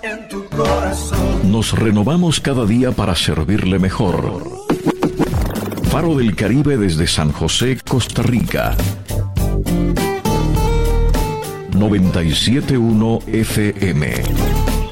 en tu corazón. Nos renovamos cada día para servirle mejor. Faro del Caribe desde San José, Costa Rica. 97.1 FM.